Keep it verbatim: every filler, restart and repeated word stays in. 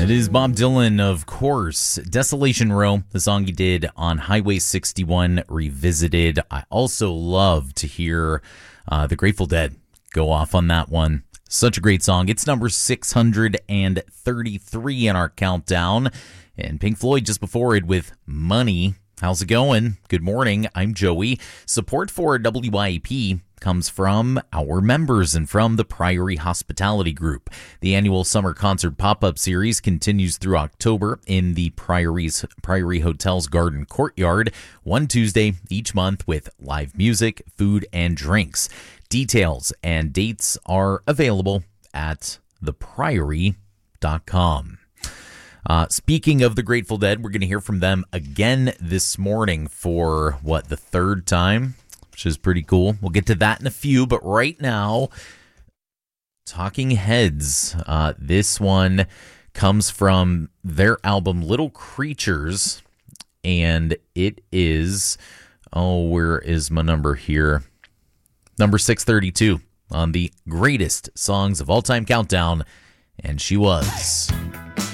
It is Bob Dylan, of course. Desolation Row, the song he did on Highway sixty-one Revisited. I also love to hear uh, the Grateful Dead go off on that one. Such a great song. It's number six hundred thirty-three in our countdown. And Pink Floyd just before it with Money. How's it going? Good morning. I'm Joey. Support for W I A P comes from our members and from the Priory Hospitality Group. The annual summer concert pop-up series continues through October in the Priory's Priory Hotel's Garden Courtyard, one Tuesday each month with live music, food, and drinks. Details and dates are available at the priory dot com. Uh, speaking of the Grateful Dead, we're going to hear from them again this morning for, what, the third time? Which is pretty cool. We'll get to that in a few, but right now, Talking Heads. Uh, this one comes from their album Little Creatures, and it is, oh, where is my number here? Number six thirty-two on the greatest songs of all time countdown, and she was...